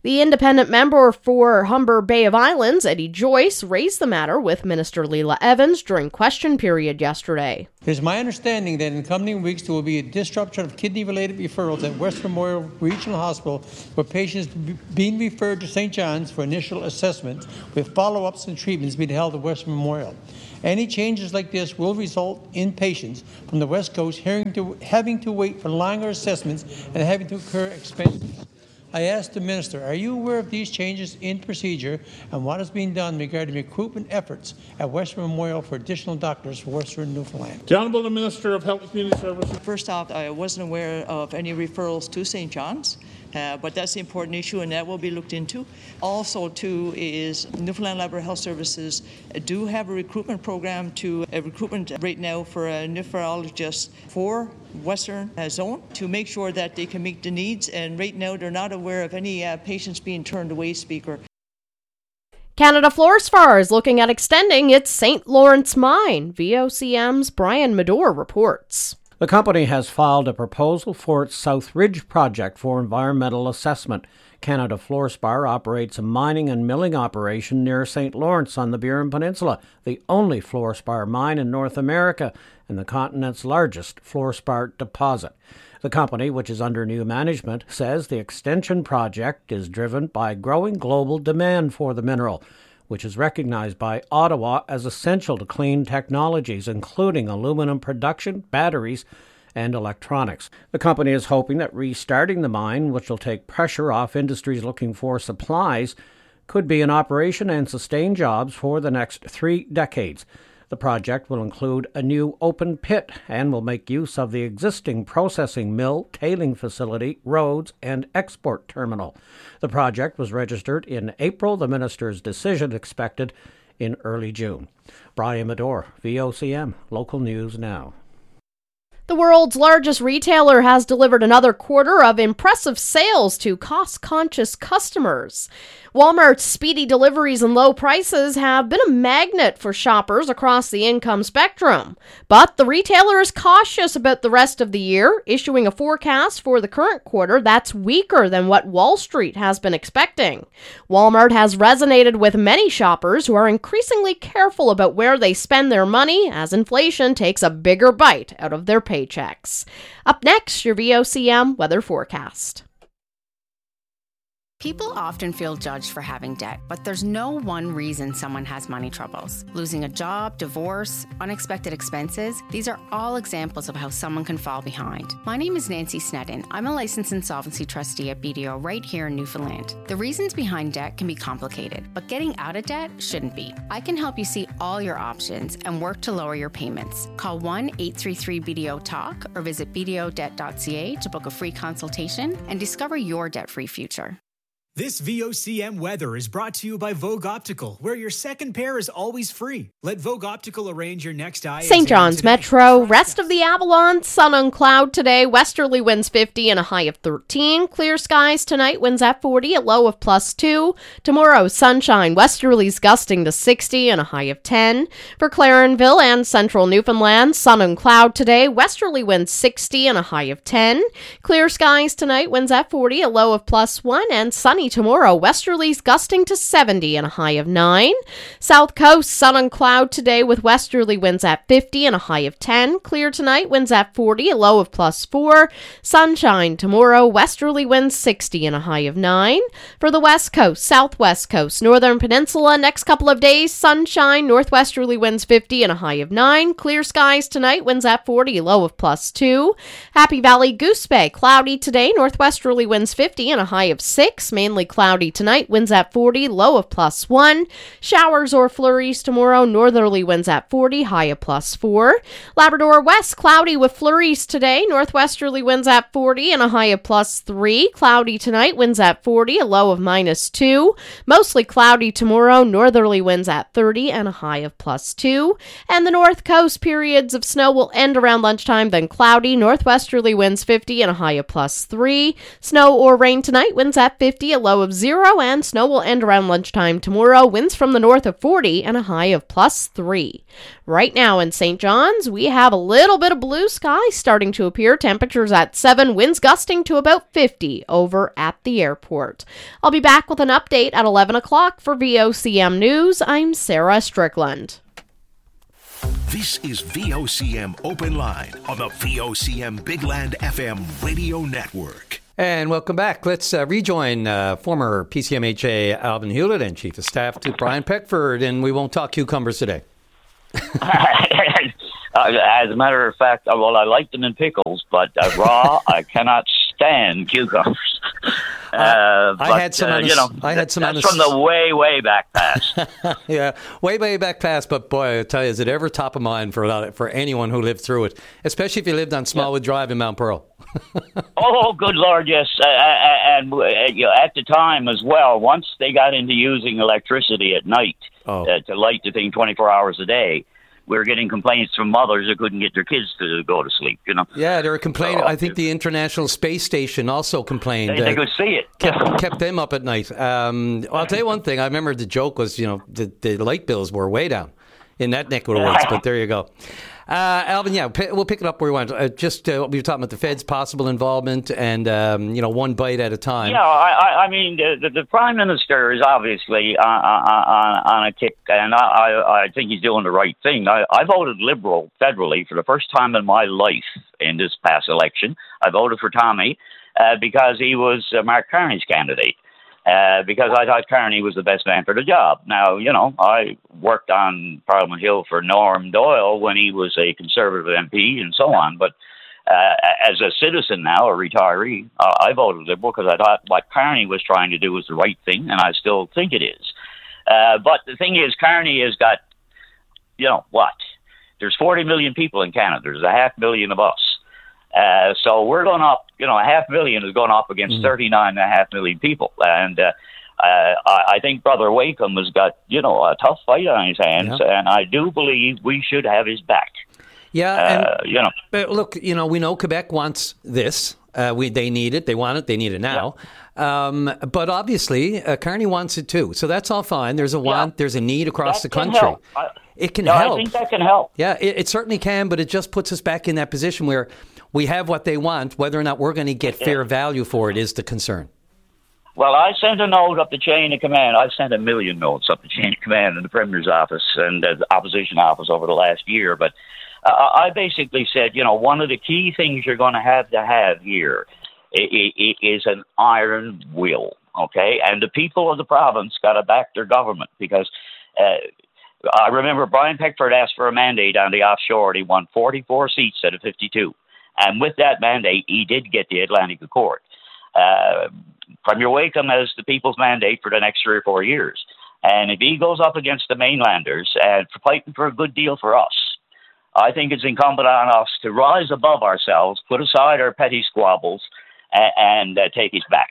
The independent member for Humber Bay of Islands, Eddie Joyce, raised the matter with Minister Leela Evans during question period yesterday. It is my understanding that in coming weeks there will be a disruption of kidney-related referrals at West Memorial Regional Hospital, where patients are being referred to Saint John's for initial assessment, with follow-ups and treatments being held at West Memorial. Any changes like this will result in patients from the West Coast having to, having to wait for longer assessments and having to incur expenses. I asked the Minister, are you aware of these changes in procedure and what is being done regarding recruitment efforts at Western Memorial for additional doctors for Western Newfoundland? The Honourable Minister of Health and Community Services. First off, I wasn't aware of any referrals to Saint John's. Uh, but that's the important issue, and that will be looked into. Also, too, is Newfoundland Labrador Health Services do have a recruitment program to a recruitment right now for a nephrologist for Western Zone to make sure that they can meet the needs. And right now, they're not aware of any uh, patients being turned away, Speaker. Canada Fluorspar is looking at extending its Saint Lawrence mine. V O C M's Brian Medore reports. The company has filed a proposal for its South Ridge project for environmental assessment. Canada Fluorspar operates a mining and milling operation near Saint Lawrence on the Burin Peninsula, the only fluorspar mine in North America and the continent's largest fluorspar deposit. The company, which is under new management, says the extension project is driven by growing global demand for the mineral, which is recognized by Ottawa as essential to clean technologies, including aluminum production, batteries, and electronics. The company is hoping that restarting the mine, which will take pressure off industries looking for supplies, could be in operation and sustain jobs for the next three decades. The project will include a new open pit and will make use of the existing processing mill, tailing facility, roads, and export terminal. The project was registered in April. The minister's decision expected in early June. Brian Medore, V O C M, Local News Now. The world's largest retailer has delivered another quarter of impressive sales to cost-conscious customers. Walmart's speedy deliveries and low prices have been a magnet for shoppers across the income spectrum. But the retailer is cautious about the rest of the year, issuing a forecast for the current quarter that's weaker than what Wall Street has been expecting. Walmart has resonated with many shoppers who are increasingly careful about where they spend their money as inflation takes a bigger bite out of their paychecks. Up next, your V O C M weather forecast. People often feel judged for having debt, but there's no one reason someone has money troubles. Losing a job, divorce, unexpected expenses, these are all examples of how someone can fall behind. My name is Nancy Sneddon. I'm a licensed insolvency trustee at B D O right here in Newfoundland. The reasons behind debt can be complicated, but getting out of debt shouldn't be. I can help you see all your options and work to lower your payments. Call one eight three three B D O talk or visit b d o debt dot c a to book a free consultation and discover your debt-free future. This V O C M weather is brought to you by Vogue Optical, where your second pair is always free. Let Vogue Optical arrange your next eye. Saint John's today. Metro, rest of the Avalon, sun and cloud today, westerly winds fifty and a high of thirteen. Clear skies tonight, winds at forty, a low of plus two. Tomorrow, sunshine, westerlies gusting to sixty and a high of ten. For Clarenville and central Newfoundland, sun and cloud today, westerly winds sixty and a high of ten. Clear skies tonight, winds at forty, a low of plus one, and sunny tomorrow, westerlies gusting to seventy and a high of nine. South Coast, sun and cloud today with westerly winds at fifty and a high of ten. Clear tonight, winds at forty, a low of plus four. Sunshine tomorrow, westerly winds sixty and a high of nine. For the West Coast, Southwest Coast, Northern Peninsula, next couple of days, sunshine, northwesterly winds fifty and a high of nine. Clear skies tonight, winds at forty, low of plus two. Happy Valley, Goose Bay, cloudy today, northwesterly winds fifty and a high of six. Mainly cloudy tonight, winds at forty, low of plus one. Showers or flurries tomorrow, northerly winds at forty, high of plus four. Labrador West, cloudy with flurries today, northwesterly winds at forty and a high of plus three. Cloudy tonight, winds at forty, a low of minus two. Mostly cloudy tomorrow, northerly winds at thirty and a high of plus two. And the North Coast, periods of snow will end around lunchtime, then cloudy, northwesterly winds fifty and a high of plus three. Snow or rain tonight, winds at fifty, a low of zero, and snow will end around lunchtime tomorrow. Winds from the north of forty and a high of plus three. Right now in Saint John's, we have a little bit of blue sky starting to appear. Temperatures at seven, winds gusting to about fifty over at the airport. I'll be back with an update at eleven o'clock for V O C M News. I'm Sarah Strickland. This is V O C M Open Line on the V O C M Big Land F M radio network. And welcome back. Let's uh, rejoin uh, former P C M H A Alvin Hewlett and Chief of Staff to Brian Peckford, and we won't talk cucumbers today. As a matter of fact, well, I like them in pickles, but uh, raw, I cannot stand cucumbers. Uh, I but, had some, uh, on a, you know, I had some that's on a, from the way, way back past. yeah, way, way back past. But boy, I tell you, is it ever top of mind for a for anyone who lived through it, especially if you lived on Smallwood yeah. Drive in Mount Pearl? Oh, good Lord, yes. Uh, and uh, you know, at the time as well, once they got into using electricity at night oh. uh, to light the thing twenty-four hours a day, we were getting complaints from mothers who couldn't get their kids to go to sleep, you know. Yeah, they were complaining. So, I think the International Space Station also complained. They, they uh, could see it. Kept, kept them up at night. Um, well, I'll tell you one thing. I remember the joke was, you know, the, the light bills were way down in that neck of the woods, but there you go. Uh, Alvin, yeah, p- we'll pick it up where we want. Uh, just uh, we were talking about the Fed's possible involvement and, um, you know, one bite at a time. Yeah, I, I mean, the, the, the Prime Minister is obviously on, on, on a kick, and I, I, I think he's doing the right thing. I, I voted Liberal federally for the first time in my life in this past election. I voted for Tommy uh, because he was uh, Mark Carney's candidate. Uh, because I thought Carney was the best man for the job. Now, you know, I worked on Parliament Hill for Norm Doyle when he was a Conservative M P and so on. But uh, as a citizen now, a retiree, uh, I voted Liberal because I thought what Carney was trying to do was the right thing, and I still think it is. Uh, but the thing is, Carney has got, you know, what? There's forty million people in Canada. There's a half million of us. Uh, so we're going up, you know, a half million is going up against mm. thirty-nine and a half million people. And uh, uh, I think Brother Wakeham has got, you know, a tough fight on his hands. Yeah. And I do believe we should have his back. Yeah. Uh, and, you know, but look, you know, we know Quebec wants this. Uh, we They need it. They want it. They need it now. Yeah. Um, but obviously, uh, Carney wants it too. So that's all fine. There's a want. Yeah. There's a need across that the country. I, it can no, help. I think that can help. Yeah, it, it certainly can. But it just puts us back in that position where we have what they want. Whether or not we're going to get fair yeah. value for it is the concern. Well, I sent a note up the chain of command. I've sent a million notes up the chain of command in the Premier's office and the opposition office over the last year. But uh, I basically said, you know, one of the key things you're going to have to have here is an iron will, okay? And the people of the province got to back their government because uh, I remember Brian Peckford asked for a mandate on the offshore and he won forty-four seats out of fifty-two. And with that mandate, he did get the Atlantic Accord. Uh, Premier Wakeham has the people's mandate for the next three or four years. And if he goes up against the mainlanders and fighting for a good deal for us, I think it's incumbent on us to rise above ourselves, put aside our petty squabbles, and, and uh, take it back.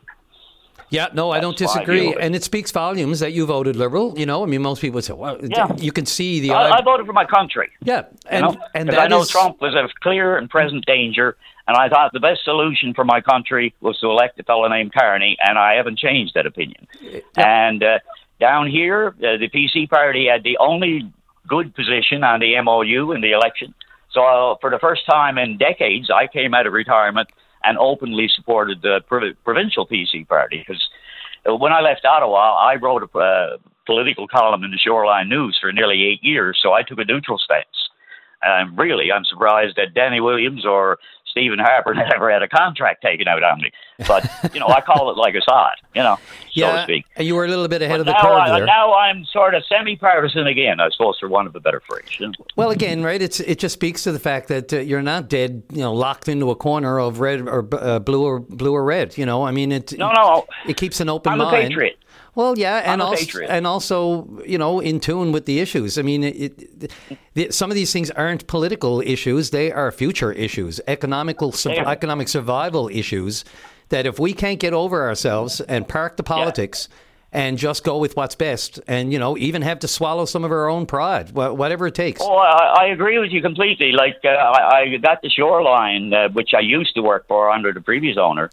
Yeah, no, I don't disagree. And it speaks volumes that you voted Liberal. You know, I mean, most people say, well, yeah. you can see the... I, I voted for my country. Yeah. And, you know? and I know is... Trump was a clear and present danger, and I thought the best solution for my country was to elect a fellow named Carney, and I haven't changed that opinion. Yeah. And uh, down here, uh, the P C party had the only good position on the M O U in the election. So uh, for the first time in decades, I came out of retirement and openly supported the prov- provincial P C party. Because when I left Ottawa, I wrote a uh, political column in the Shoreline News for nearly eight years, so I took a neutral stance. And really, I'm surprised that Danny Williams or Stephen Harper never had a contract taken out on me. But, you know, I call it like I saw it, you know, yeah, so to speak. You were a little bit ahead but of the now curve I, there. Now I'm sort of semi-partisan again, I suppose, for want of a better phrase. You know? Well, again, right, it's it just speaks to the fact that uh, you're not dead, you know, locked into a corner of red or uh, blue or blue or red, you know. I mean, it, no, no. it keeps an open I'm mind. I'm a patriot. Well, yeah, and I'm a also, patriot. and also, you know, in tune with the issues. I mean, it, it, the, some of these things aren't political issues; they are future issues, economical, su- economic survival issues. That if we can't get over ourselves and park the politics yeah. and just go with what's best, and you know, even have to swallow some of our own pride, wh- whatever it takes. Oh, I, I agree with you completely. Like uh, I, I got the Shoreline, uh, which I used to work for under the previous owner. Uh,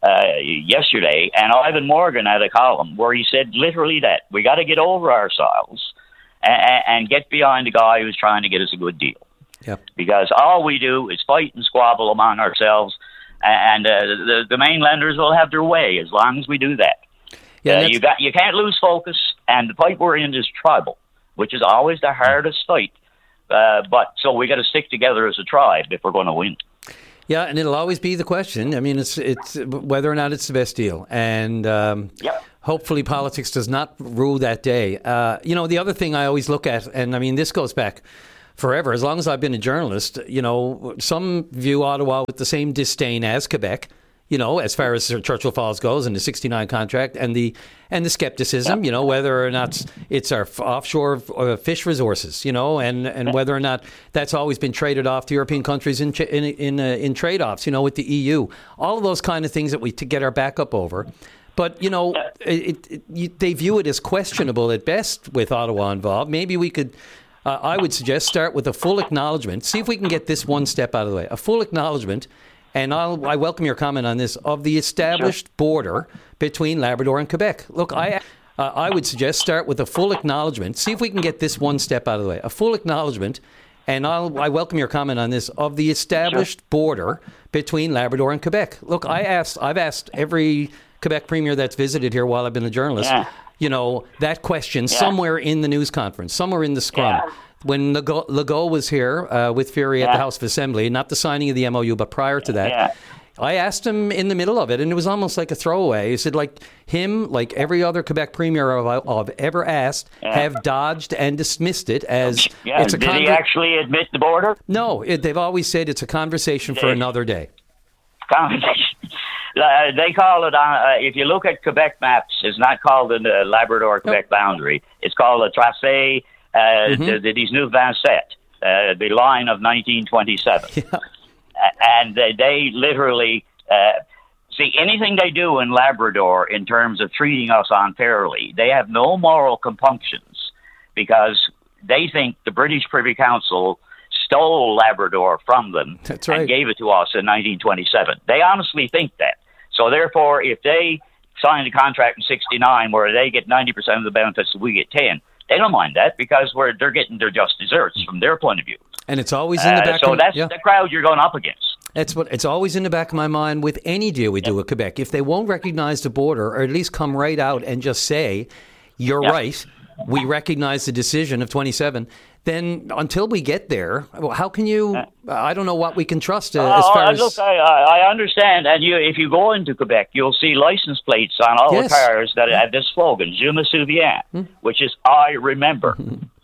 uh, yesterday, and Ivan Morgan had a column where he said literally that we got to get over ourselves and, and get behind the guy who's trying to get us a good deal. Yep. Because all we do is fight and squabble among ourselves, and uh, the, the main lenders will have their way as long as we do that. Yeah, uh, you got you can't lose focus, and the fight we're in is tribal, which is always the hardest fight. Uh, but so we got to stick together as a tribe if we're going to win. Yeah, and it'll always be the question. I mean, it's it's whether or not it's the best deal, and um, yep. hopefully politics does not rule that day. Uh, you know, the other thing I always look at, and I mean, this goes back forever. As long as I've been a journalist, you know, some view Ottawa with the same disdain as Quebec. You know, as far as Churchill Falls goes and the sixty-nine contract and the and the skepticism, you know, whether or not it's our offshore uh, fish resources, you know, and, and whether or not that's always been traded off to European countries in in in, uh, in trade-offs, you know, with the E U. All of those kind of things that we to get our back up over. But, you know, it, it, you, they view it as questionable at best with Ottawa involved. Maybe we could, uh, I would suggest, start with a full acknowledgement. See if we can get this one step out of the way. A full acknowledgement. And I'll, I welcome your comment on this, of the established sure. border between Labrador and Quebec. Look, I uh, I would suggest start with a full acknowledgement. See if we can get this one step out of the way. A full acknowledgement, and I'll, I welcome your comment on this, of the established sure. border between Labrador and Quebec. Look, I asked, I've asked every Quebec premier that's visited here while I've been a journalist, yeah. you know, that question yeah. somewhere in the news conference, somewhere in the scrum. Yeah. When Legault, Legault was here uh, with Fury yeah. at the House of Assembly, not the signing of the M O U, but prior to that, yeah. I asked him in the middle of it, and it was almost like a throwaway. He said, like him, like every other Quebec premier I've, I've ever asked, yeah. have dodged and dismissed it as yeah. it's a Did conver- he actually admit the border? No, it, they've always said it's a conversation for another day. Conversation. Uh, they call it, uh, if you look at Quebec maps, it's not called the Labrador-Quebec nope. boundary. It's called a tracé. Uh, mm-hmm. the, the, these new Vingt-Sept, uh, the line of nineteen twenty-seven. Yeah. Uh, and they, they literally, uh, see, anything they do in Labrador in terms of treating us unfairly, they have no moral compunctions because they think the British Privy Council stole Labrador from them That's right. and gave it to us in nineteen twenty-seven. They honestly think that. So therefore, if they signed a contract in sixty-nine where they get ninety percent of the benefits and we get ten, they don't mind that because we're they're getting their just desserts from their point of view. And it's always in the back. Uh, so of, that's yeah. the crowd you're going up against. That's what it's always in the back of my mind with any deal we do yeah. with Quebec. If they won't recognize the border, or at least come right out and just say, "You're yeah. right, we recognize the decision of twenty-seven." Then until we get there, how can you? Uh, I don't know what we can trust uh, uh, as far as. Look, I, I understand, and you, if you go into Quebec, you'll see license plates on all yes. the cars that have this slogan, "Je me souviens," hmm. which is "I remember."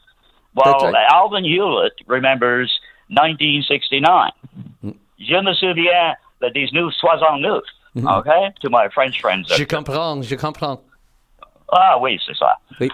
Well, right. Alvin Hewlett remembers nineteen sixty-nine. Hmm. Je me souviens de dix-neuf soixante-neuf. Mm-hmm. Okay, to my French friends. Je comprends, je comprends. Ah, oui, c'est ça. Oui.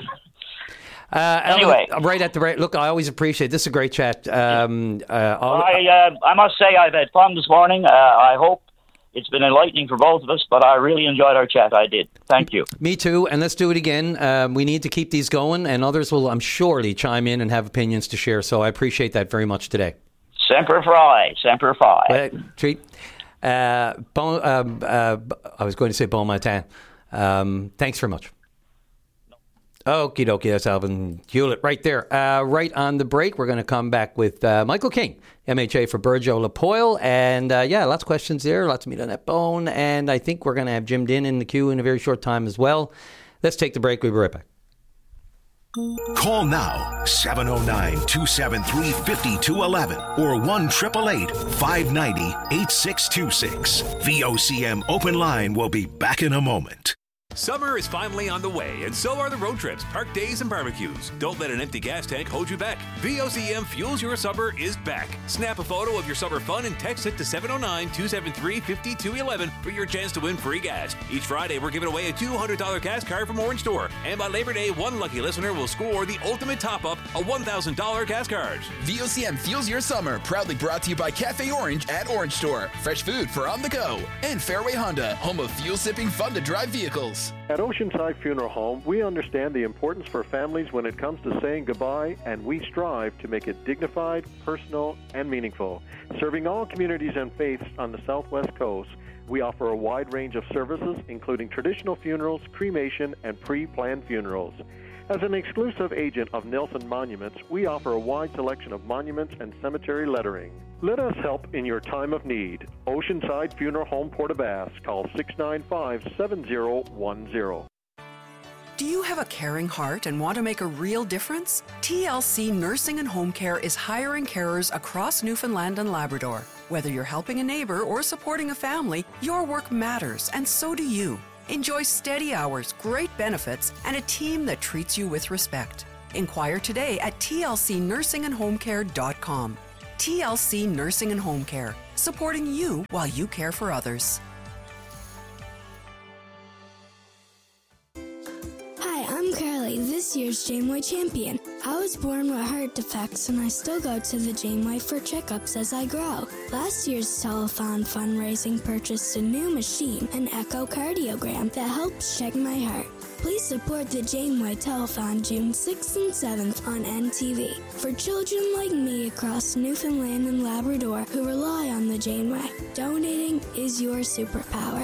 Uh, anyway, right at the right. Look, I always appreciate this. Is a great chat. Um, uh, I uh, I must say I've had fun this morning. Uh, I hope it's been enlightening for both of us, but I really enjoyed our chat. I did. Thank you. Me too. And let's do it again. Um, we need to keep these going, and others will, I'm surely, chime in and have opinions to share. So I appreciate that very much today. Semper Fi, Semper Fi. Well, treat. Uh, bon, uh, uh, I was going to say bon matin. Um, thanks very much. Okie dokie, that's Alvin Hewlett right there. Uh, right on the break, we're going to come back with uh, Michael King, M H A for Burjo Lapoille. And uh, yeah, lots of questions there, lots of meat on that bone. And I think we're going to have Jim Dinn in the queue in a very short time as well. Let's take the break. We'll be right back. Call now, seven oh nine, two seven three, five two one one or one eight eight eight, five nine zero, eight six two six. V O C M Open Line will be back in a moment. Summer is finally on the way, and so are the road trips, park days, and barbecues. Don't let an empty gas tank hold you back. V O C M Fuels Your Summer is back. Snap a photo of your summer fun and text it to seven oh nine, two seven three, five two one one for your chance to win free gas. Each Friday, we're giving away a two hundred dollars gas card from Orange Store. And by Labor Day, one lucky listener will score the ultimate top-up, a one thousand dollars gas card. V O C M Fuels Your Summer, proudly brought to you by Cafe Orange at Orange Store. Fresh food for on the go. And Fairway Honda, home of fuel-sipping, fun-to-drive vehicles. Services. At Oceanside Funeral Home, we understand the importance for families when it comes to saying goodbye, and we strive to make it dignified, personal, and meaningful. Serving all communities and faiths on the Southwest Coast, we offer a wide range of services, including traditional funerals, cremation, and pre-planned funerals. As an exclusive agent of Nelson Monuments, we offer a wide selection of monuments and cemetery lettering. Let us help in your time of need. Oceanside Funeral Home, Port aux Basques. Call six nine five, seven zero one zero. Do you have a caring heart and want to make a real difference? T L C Nursing and Home Care is hiring carers across Newfoundland and Labrador. Whether you're helping a neighbor or supporting a family, your work matters, and so do you. Enjoy steady hours, great benefits, and a team that treats you with respect. Inquire today at T L C nursing and home care dot com. T L C Nursing and Home Care, supporting you while you care for others. Hi, I'm Carly, this year's Janeway champion. I was born with heart defects and I still go to the Janeway for checkups as I grow. Last year's telethon fundraising purchased a new machine, an echocardiogram, that helps check my heart. Please support the Janeway Telethon June sixth and seventh on N T V for children like me across Newfoundland and Labrador who rely on the Janeway. Donating is your superpower.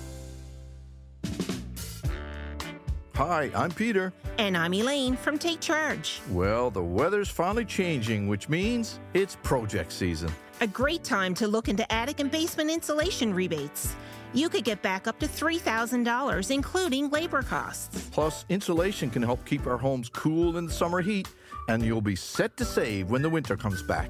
Hi, I'm Peter. And I'm Elaine from Take Charge. Well, the weather's finally changing, which means it's project season. A great time to look into attic and basement insulation rebates. You could get back up to three thousand dollars, including labor costs. Plus, insulation can help keep our homes cool in the summer heat, and you'll be set to save when the winter comes back.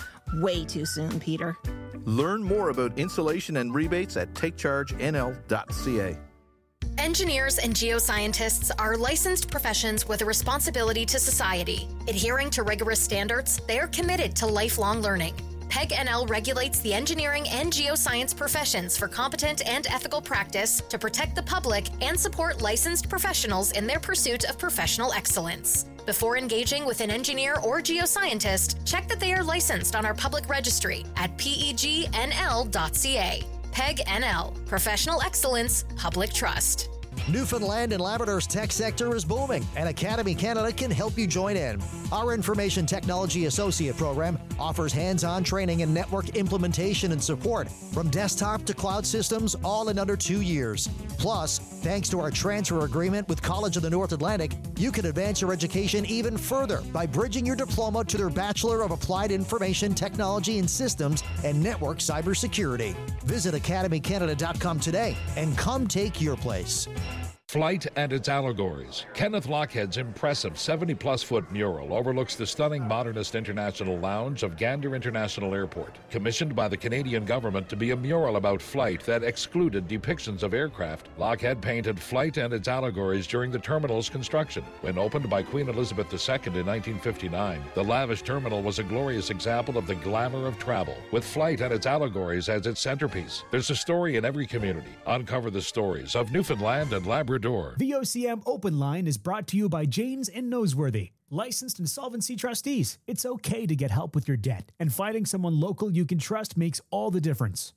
Way too soon, Peter. Learn more about insulation and rebates at take charge N L dot C A. Engineers and geoscientists are licensed professions with a responsibility to society. Adhering to rigorous standards, they are committed to lifelong learning. PEG N L regulates the engineering and geoscience professions for competent and ethical practice to protect the public and support licensed professionals in their pursuit of professional excellence. Before engaging with an engineer or geoscientist, check that they are licensed on our public registry at P E G N L dot C A. PEG N L, Professional Excellence, Public Trust. Newfoundland and Labrador's tech sector is booming, and Academy Canada can help you join in. Our Information Technology Associate program offers hands-on training and network implementation and support from desktop to cloud systems, all in under two years. Plus, thanks to our transfer agreement with College of the North Atlantic, you can advance your education even further by bridging your diploma to their Bachelor of Applied Information Technology and Systems and Network Cybersecurity. Visit academy canada dot com today and come take your place. Flight and its allegories. Kenneth Lochhead's impressive seventy-plus foot mural overlooks the stunning modernist international lounge of Gander International Airport, commissioned by the Canadian government to be a mural about flight that excluded depictions of aircraft. Lochhead painted Flight and its allegories during the terminal's construction. When opened by Queen Elizabeth the Second in nineteen fifty-nine, the lavish terminal was a glorious example of the glamour of travel, with Flight and its allegories as its centerpiece. There's a story in every community. Uncover the stories of Newfoundland and Labrador. The O C M Open Line is brought to you by Janes and Noseworthy, licensed insolvency trustees. It's okay to get help with your debt, and finding someone local you can trust makes all the difference.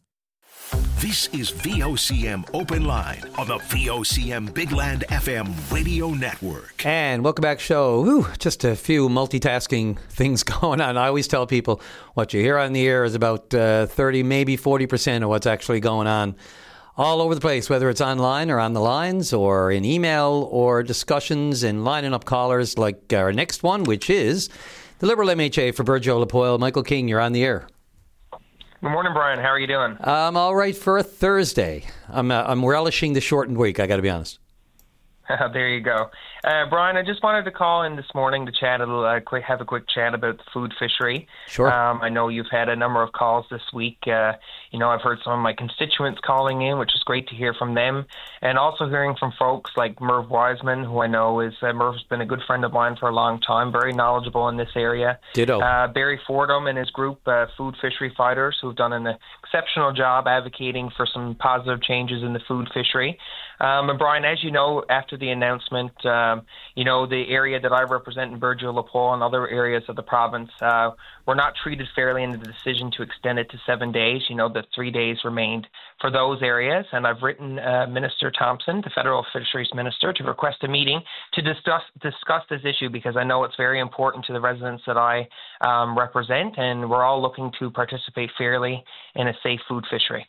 This is V O C M Open Line on the V O C M Big Land F M radio network. And welcome back, show. Whew, just a few multitasking things going on. I always tell people what you hear on the air is about uh, thirty, maybe forty percent of what's actually going on all over the place, whether it's online or on the lines or in email or discussions and lining up callers like our next one, which is the Liberal M H A for Burgeo-Lapoile. Michael King, you're on the air. Good morning, Brian. How are you doing? I'm all right for a Thursday. I'm uh, I'm relishing the shortened week, I got to be honest. There you go. Uh, Brian, I just wanted to call in this morning to chat a little, uh, quick, have a quick chat about the food fishery. Sure. Um, I know you've had a number of calls this week. Uh, you know, I've heard some of my constituents calling in, which is great to hear from them, and also hearing from folks like Merv Wiseman, who I know is, uh, Merv's been a good friend of mine for a long time, very knowledgeable in this area. Ditto. Uh, Barry Fordham and his group, uh, Food Fishery Fighters, who've done an exceptional job advocating for some positive changes in the food fishery. Um, and Brian, as you know, after after the announcement, um, you know, the area that I represent in Burgeo-Lapole and other areas of the province uh, were not treated fairly in the decision to extend it to seven days. You know, the three days remained for those areas. And I've written uh, Minister Thompson, the Federal Fisheries Minister, to request a meeting to discuss discuss this issue, because I know it's very important to the residents that I um, represent, and we're all looking to participate fairly in a safe food fishery.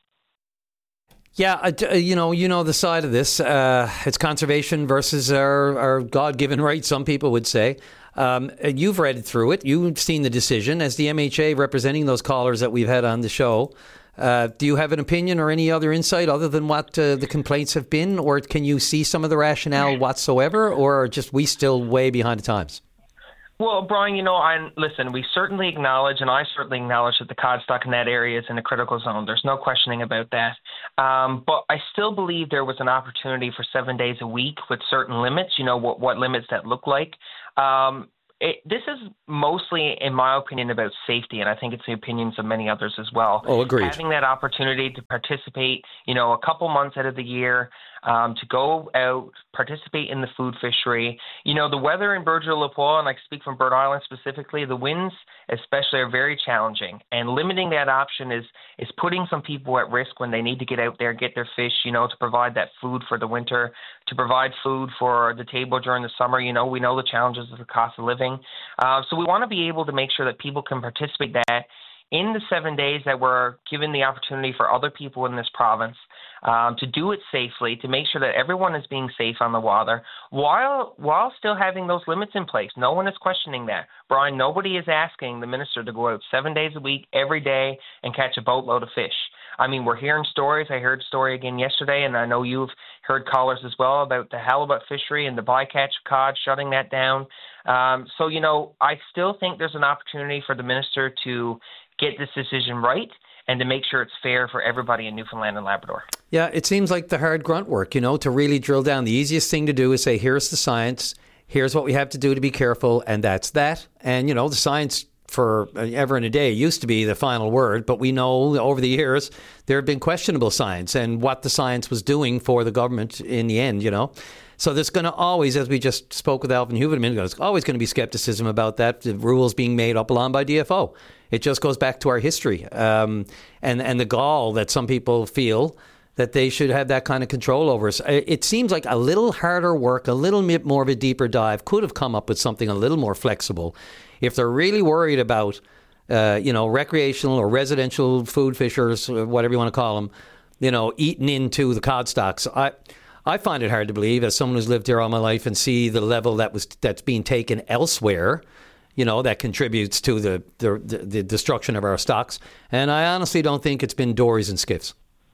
Yeah, uh, you know, you know the side of this. Uh, it's conservation versus our, our God-given right, some people would say. Um, you've read through it. You've seen the decision. As the M H A representing those callers that we've had on the show, uh, do you have an opinion or any other insight other than what uh, the complaints have been? Or can you see some of the rationale whatsoever? Or are just we still way behind the times? Well, Brian, you know, I listen, we certainly acknowledge, and I certainly acknowledge that the cod stock in that area is in a critical zone. There's no questioning about that. Um, but I still believe there was an opportunity for seven days a week with certain limits, you know, what, what limits that look like. Um, it, this is mostly, in my opinion, about safety, and I think it's the opinions of many others as well. Oh, agreed. Having that opportunity to participate, you know, a couple months out of the year, Um, to go out, participate in the food fishery. You know, the weather in Burgeo-Lapole, and I speak from Bird Island specifically, the winds especially are very challenging. And limiting that option is is putting some people at risk when they need to get out there, get their fish, you know, to provide that food for the winter, to provide food for the table during the summer. You know, we know the challenges of the cost of living. Uh, so we want to be able to make sure that people can participate that in the seven days that we're given the opportunity for other people in this province um, to do it safely, to make sure that everyone is being safe on the water while while still having those limits in place. No one is questioning that. Brian, nobody is asking the minister to go out seven days a week, every day, and catch a boatload of fish. I mean, we're hearing stories. I heard a story again yesterday, and I know you've heard callers as well about the halibut fishery and the bycatch cod, shutting that down. Um, so, you know, I still think there's an opportunity for the minister to get this decision right and to make sure it's fair for everybody in Newfoundland and Labrador. Yeah, it seems like the hard grunt work, you know, to really drill down. The easiest thing to do is say, here's the science, here's what we have to do to be careful, and that's that. And, you know, the science for ever and a day used to be the final word, but we know over the years there have been questionable science and what the science was doing for the government in the end, you know. So there's going to always, as we just spoke with Alvin Hewitt a minute ago, there's always going to be skepticism about that, the rules being made up along by D F O. It just goes back to our history um, and, and the gall that some people feel that they should have that kind of control over us. It seems like a little harder work, a little bit more of a deeper dive could have come up with something a little more flexible. If they're really worried about, uh, you know, recreational or residential food fishers, whatever you want to call them, you know, eating into the cod stocks, I... I find it hard to believe, as someone who's lived here all my life, and see the level that was that's being taken elsewhere, you know, that contributes to the, the, the destruction of our stocks. And I honestly don't think it's been dories and skiffs.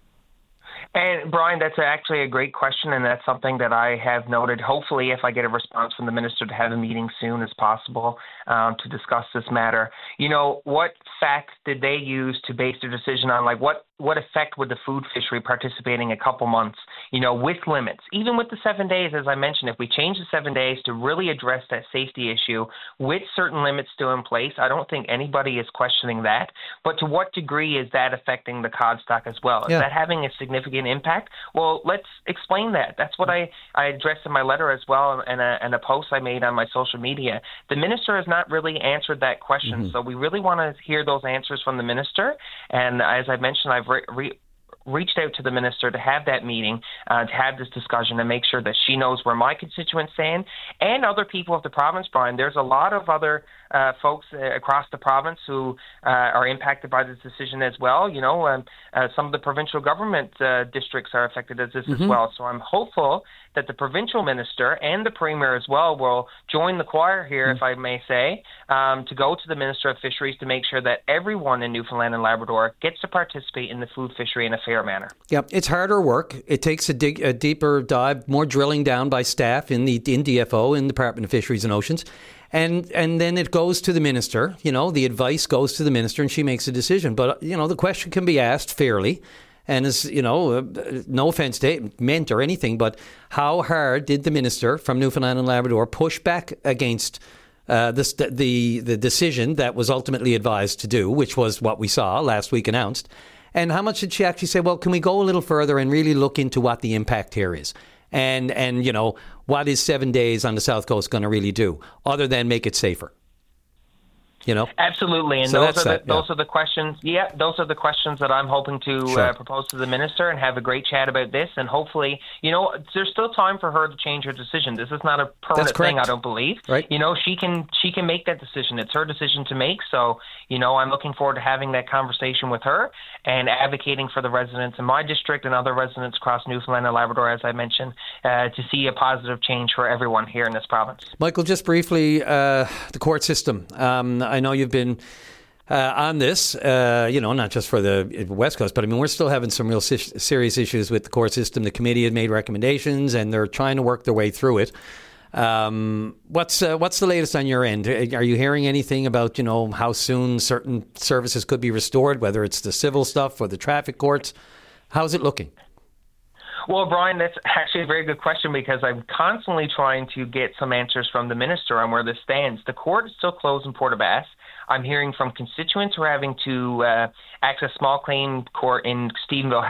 And Brian, that's actually a great question, and that's something that I have noted. Hopefully, if I get a response from the minister, to have a meeting soon as possible um, to discuss this matter. You know, what facts did they use to base their decision on? Like, what what effect would the food fishery participating a couple months, you know, with limits, even with the seven days, as I mentioned, if we change the seven days to really address that safety issue with certain limits still in place, I don't think anybody is questioning that. But to what degree is that affecting the cod stock as well? Yeah. Is that having a significant impact? Well, let's explain that. That's what I, I addressed in my letter as well, and a, and a post I made on my social media. The minister has not really answered that question. Mm-hmm. So we really want to hear those answers from the minister. And as I mentioned, I've re- re- reached out to the minister to have that meeting, uh, to have this discussion, and make sure that she knows where my constituents stand and other people of the province, Brian. There's a lot of other uh, folks uh, across the province who uh, are impacted by this decision as well. You know, um, uh, some of the provincial government uh, districts are affected as this mm-hmm. as well. So I'm hopeful that the provincial minister and the premier as well will join the choir here, mm-hmm. if I may say, um, to go to the Minister of Fisheries to make sure that everyone in Newfoundland and Labrador gets to participate in the food fishery in a fair manner. Yeah, it's harder work. It takes a, dig, a deeper dive, more drilling down by staff in the in D F O, in the Department of Fisheries and Oceans. And and then it goes to the minister, you know, the advice goes to the minister and she makes a decision. But, you know, the question can be asked fairly. And, as you know, uh, no offense to it meant or anything, but how hard did the minister from Newfoundland and Labrador push back against uh, this, the, the decision that was ultimately advised to do, which was what we saw last week announced? And how much did she actually say, well, can we go a little further and really look into what the impact here is? And, and you know, what is seven days on the South Coast going to really do other than make it safer? You know? Absolutely, and so those are the, that, yeah. those are the questions. Yeah, those are the questions that I'm hoping to Sure. uh, propose to the minister and have a great chat about this. And hopefully, you know, there's still time for her to change her decision. This is not a permanent thing, I don't believe. Right. You know, she can she can make that decision. It's her decision to make. So, you know, I'm looking forward to having that conversation with her and advocating for the residents in my district and other residents across Newfoundland and Labrador, as I mentioned, uh, to see a positive change for everyone here in this province. Michael, just briefly, uh, the court system. Um, I know you've been uh, on this, uh, you know, not just for the West Coast, but I mean, we're still having some real si- serious issues with the court system. The committee had made recommendations and they're trying to work their way through it. Um, what's uh, what's the latest on your end? Are you hearing anything about, you know, how soon certain services could be restored, whether it's the civil stuff or the traffic courts? How's it looking? Well, Brian, that's actually a very good question because I'm constantly trying to get some answers from the minister on where this stands. The court is still closed in Port aux Basques. I'm hearing from constituents who are having to uh, access small claim court in Stephenville